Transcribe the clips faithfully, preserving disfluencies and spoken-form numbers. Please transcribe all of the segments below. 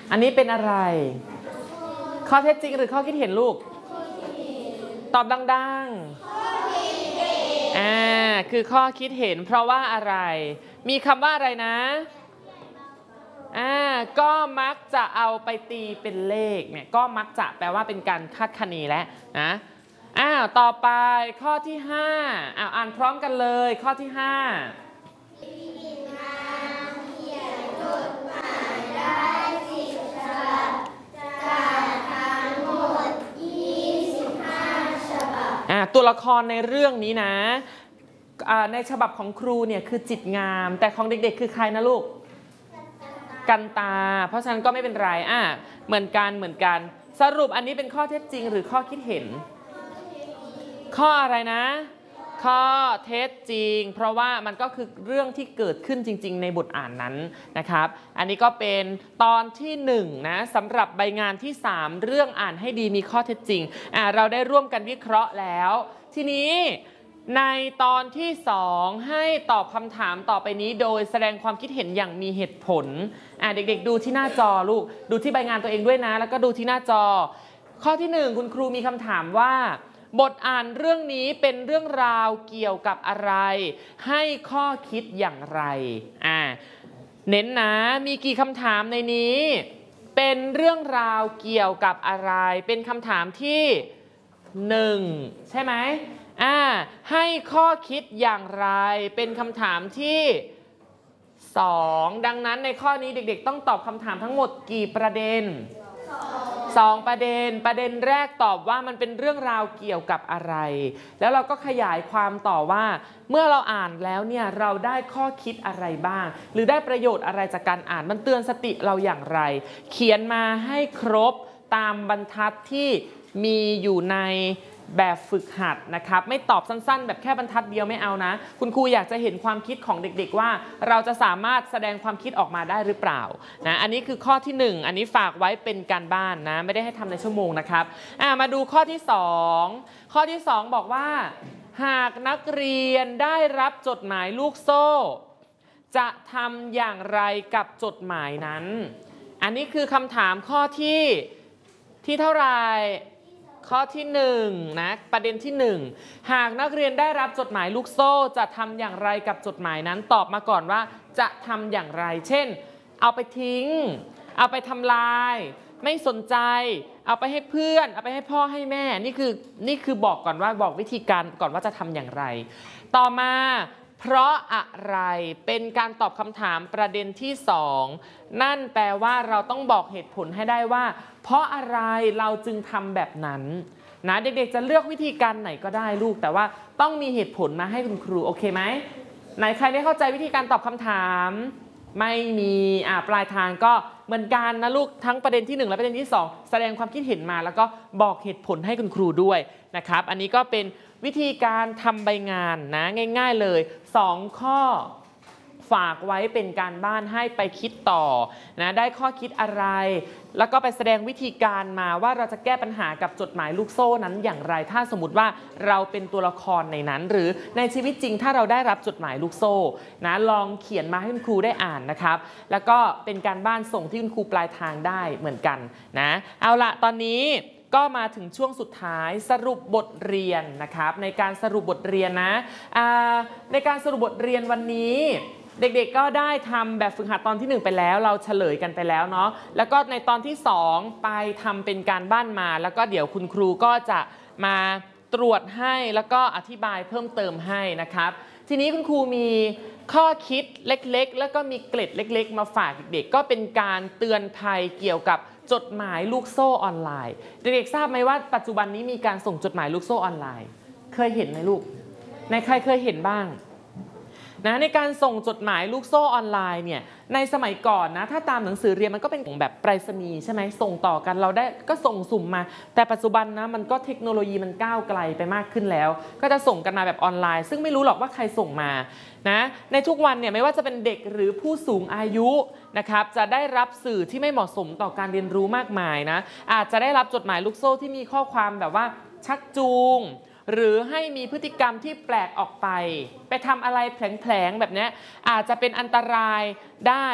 อันนี้เป็นอะไรข้อเท็จจริงหรือข้อคิดเห็นลูกตอบดังๆอ่าคือข้อคิดเห็นเพราะว่าอะไรมีคำว่าอะไรนะอ่าก็มักจะเอาไปตีเป็นเลขเนี่ยก็มักจะแปลว่าเป็นการคาดคะเนแล้วนะอ้าวต่อไปข้อที่ห้าอ้าวอ่านพร้อมกันเลยข้อที่ห้าตัวละครในเรื่องนี้นะในฉบับของครูเนี่ยคือจิตงามแต่ของเด็กๆคือใครนะลูกกันตาเพราะฉะนั้นก็ไม่เป็นไรอ่ะเหมือนกันเหมือนกันสรุปอันนี้เป็นข้อเท็จจริงหรือข้อคิดเห็นข้ออะไรนะข้อเท็จจริงเพราะว่ามันก็คือเรื่องที่เกิดขึ้นจริงๆในบทอ่านนั้นนะครับอันนี้ก็เป็นตอนที่หนึ่งนะสำหรับใบงานที่สามเรื่องอ่านให้ดีมีข้อเท็จจริงอ่าเราได้ร่วมกันวิเคราะห์แล้วทีนี้ในตอนที่สองให้ตอบคำถามต่อไปนี้โดยแสดงความคิดเห็นอย่างมีเหตุผลอ่าเด็กๆดูที่หน้าจอลูกดูที่ใบงานตัวเองด้วยนะแล้วก็ดูที่หน้าจอข้อที่หนึ่งคุณครูมีคำถามว่าบทอ่านเรื่องนี้เป็นเรื่องราวเกี่ยวกับอะไรให้ข้อคิดอย่างไรอ่าเน้นนะมีกี่คำถามในนี้เป็นเรื่องราวเกี่ยวกับอะไรเป็นคำถามที่หนึ่งใช่ไหมอ่าให้ข้อคิดอย่างไรเป็นคำถามที่สองดังนั้นในข้อนี้เด็กๆต้องตอบคำถามทั้งหมดกี่ประเด็นสองประเด็นประเด็นแรกตอบว่ามันเป็นเรื่องราวเกี่ยวกับอะไรแล้วเราก็ขยายความต่อว่าเมื่อเราอ่านแล้วเนี่ยเราได้ข้อคิดอะไรบ้างหรือได้ประโยชน์อะไรจากการอ่านมันเตือนสติเราอย่างไรเขียนมาให้ครบตามบรรทัดที่มีอยู่ในแบบฝึกหัดนะครับไม่ตอบสั้นๆแบบแค่บรรทัดเดียวไม่เอานะคุณครูอยากจะเห็นความคิดของเด็กๆว่าเราจะสามารถแสดงความคิดออกมาได้หรือเปล่านะอันนี้คือข้อที่หนึ่งอันนี้ฝากไว้เป็นการบ้านนะไม่ได้ให้ทำในชั่วโมงนะครับอ่ามาดูข้อที่สองข้อที่สองบอกว่าหากนักเรียนได้รับจดหมายลูกโซ่จะทำอย่างไรกับจดหมายนั้นอันนี้คือคำถามข้อที่ที่เท่าไหร่ข้อที่หนึ่งนะประเด็นที่หนึ่งหากนักเรียนได้รับจดหมายลูกโซ่จะทำอย่างไรกับจดหมายนั้นตอบมาก่อนว่าจะทำอย่างไรเช่นเอาไปทิ้งเอาไปทำลายไม่สนใจเอาไปให้เพื่อนเอาไปให้พ่อให้แม่นี่คือนี่คือบอกก่อนว่าบอกวิธีการก่อนว่าจะทำอย่างไรต่อมาเพราะอะไรเป็นการตอบคำถามประเด็นที่สองนั่นแปลว่าเราต้องบอกเหตุผลให้ได้ว่าเพราะอะไรเราจึงทำแบบนั้นนะเด็กๆจะเลือกวิธีการไหนก็ได้ลูกแต่ว่าต้องมีเหตุผลมาให้คุณครูโอเคไหมไหนใครได้เข้าใจวิธีการตอบคำถามไม่มีอ่าปลายทางก็เหมือนกันนะลูกทั้งประเด็นที่หนึ่งและประเด็นที่สองแสดงความคิดเห็นมาแล้วก็บอกเหตุผลให้คุณครูด้วยนะครับอันนี้ก็เป็นวิธีการทำใบงานนะง่ายๆเลยสองข้อฝากไว้เป็นการบ้านให้ไปคิดต่อนะได้ข้อคิดอะไรแล้วก็ไปแสดงวิธีการมาว่าเราจะแก้ปัญหากับจดหมายลูกโซ่นั้นอย่างไรถ้าสมมติว่าเราเป็นตัวละครในนั้นหรือในชีวิตจริงถ้าเราได้รับจดหมายลูกโซ่นะลองเขียนมาให้คุณครูได้อ่านนะครับแล้วก็เป็นการบ้านส่งที่คุณครูปลายทางได้เหมือนกันนะเอาละตอนนี้ก็มาถึงช่วงสุดท้ายสรุปบทเรียนนะครับในการสรุปบทเรียนนะในการสรุปบทเรียนวันนี้เด็กๆก็ได้ทำแบบฝึกหัดตอนที่หนึ่งไปแล้วเราเฉลยกันไปแล้วเนาะแล้วก็ในตอนที่สองไปทำเป็นการบ้านมาแล้วก็เดี๋ยวคุณครูก็จะมาตรวจให้แล้วก็อธิบายเพิ่มเติมให้นะครับทีนี้คุณครูมีข้อคิดเล็กๆแล้วก็มีเกร็ดเล็กๆมาฝากเด็กๆก็เป็นการเตือนภัยเกี่ยวกับจดหมายลูกโซ่ออนไลน์เด็กๆทราบไหมว่าปัจจุบันนี้มีการส่งจดหมายลูกโซ่ออนไลน์เคยเห็นไหมลูกในใครเคยเห็นบ้างนะในการส่งจดหมายลูกโซ่ออนไลน์เนี่ยในสมัยก่อนนะถ้าตามหนังสือเรียนมันก็เป็นแบบไปรษณีย์ใช่ไหมส่งต่อกันเราได้ก็ส่งสุ่มมาแต่ปัจจุบันนะมันก็เทคโนโลยีมันก้าวไกลไปมากขึ้นแล้วก็จะส่งกันมาแบบออนไลน์ซึ่งไม่รู้หรอกว่าใครส่งมานะในทุกวันเนี่ยไม่ว่าจะเป็นเด็กหรือผู้สูงอายุนะครับจะได้รับสื่อที่ไม่เหมาะสมต่อการเรียนรู้มากมายนะอาจจะได้รับจดหมายลูกโซ่ที่มีข้อความแบบว่าชักจูงหรือให้มีพฤติกรรมที่แปลกออกไปไปทำอะไรแผลงๆแบบนี้อาจจะเป็นอันตรายได้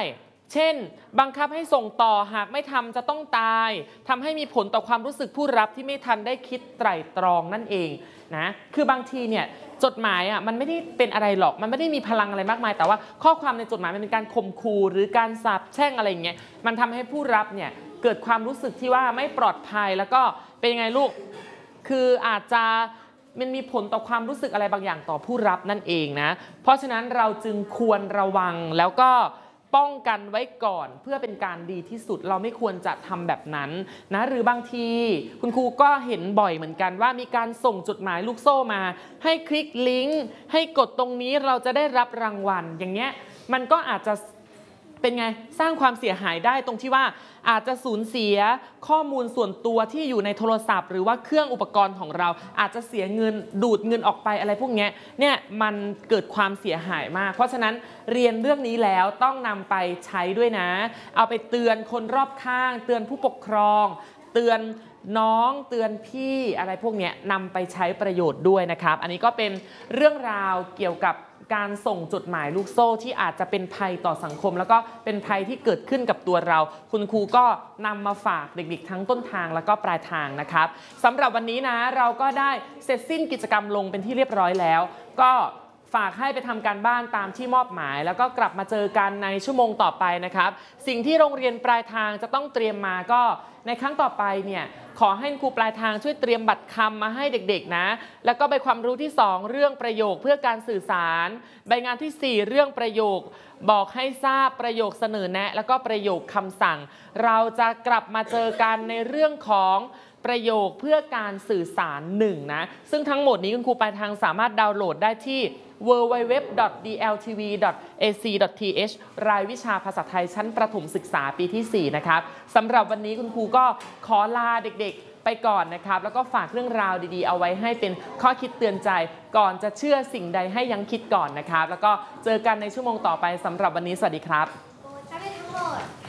เช่นบังคับให้ส่งต่อหากไม่ทำจะต้องตายทำให้มีผลต่อความรู้สึกผู้รับที่ไม่ทันได้คิดไตร่ตรองนั่นเองนะคือบางทีเนี่ยจดหมายอ่ะมันไม่ได้เป็นอะไรหรอกมันไม่ได้มีพลังอะไรมากมายแต่ว่าข้อความในจดหมายมันเป็นการข่มขู่หรือการสาปแช่งอะไรอย่างเงี้ยมันทำให้ผู้รับเนี่ยเกิดความรู้สึกที่ว่าไม่ปลอดภัยแล้วก็เป็นยังไงลูกคืออาจจะมันมีผลต่อความรู้สึกอะไรบางอย่างต่อผู้รับนั่นเองนะเพราะฉะนั้นเราจึงควรระวังแล้วก็ป้องกันไว้ก่อนเพื่อเป็นการดีที่สุดเราไม่ควรจะทำแบบนั้นนะหรือบางทีคุณครูก็เห็นบ่อยเหมือนกันว่ามีการส่งจดหมายลูกโซ่มาให้คลิกลิงก์ให้กดตรงนี้เราจะได้รับรางวัลอย่างเงี้ยมันก็อาจจะเป็นไงสร้างความเสียหายได้ตรงที่ว่าอาจจะสูญเสียข้อมูลส่วนตัวที่อยู่ในโทรศัพท์หรือว่าเครื่องอุปกรณ์ของเราอาจจะเสียเงินดูดเงินออกไปอะไรพวกนี้เนี่ยมันเกิดความเสียหายมากเพราะฉะนั้นเรียนเรื่องนี้แล้วต้องนำไปใช้ด้วยนะเอาไปเตือนคนรอบข้างเตือนผู้ปกครองเตือนน้องเตือนพี่อะไรพวกนี้นำไปใช้ประโยชน์ด้วยนะครับอันนี้ก็เป็นเรื่องราวเกี่ยวกับการส่งจดหมายลูกโซ่ที่อาจจะเป็นภัยต่อสังคมแล้วก็เป็นภัยที่เกิดขึ้นกับตัวเราคุณครูก็นำมาฝากเด็กๆทั้งต้นทางแล้วก็ปลายทางนะครับสำหรับวันนี้นะเราก็ได้เสร็จสิ้นกิจกรรมลงเป็นที่เรียบร้อยแล้วก็ฝากให้ไปทำการบ้านตามที่มอบหมายแล้วก็กลับมาเจอกันในชั่วโมงต่อไปนะครับสิ่งที่โรงเรียนปลายทางจะต้องเตรียมมาก็ในครั้งต่อไปเนี่ยขอให้ครูปลายทางช่วยเตรียมบัตรคำมาให้เด็กๆนะแล้วก็ใบความรู้ที่สองเรื่องประโยคเพื่อการสื่อสารใบงานที่สี่เรื่องประโยคบอกให้ทราบประโยคเสนอแนะแล้วก็ประโยคคำสั่งเราจะกลับมาเจอกันในเรื่องของประโยคเพื่อการสื่อสารหนึ่งนะซึ่งทั้งหมดนี้คุณครูปลายทางสามารถดาวน์โหลดได้ที่ ดับเบิลยู ดับเบิลยู ดับเบิลยู ดอท ดี แอล ที วี ดอท เอ ซี ดอท ที เอช รายวิชาภาษาไทยชั้นประถมศึกษาปีที่สี่นะครับสำหรับวันนี้คุณครูก็ขอลาเด็กๆไปก่อนนะครับแล้วก็ฝากเรื่องราวดีๆเอาไว้ให้เป็นข้อคิดเตือนใจก่อนจะเชื่อสิ่งใดให้ยังคิดก่อนนะครับแล้วก็เจอกันในชั่วโมงต่อไปสำหรับวันนี้สวัสดีครับ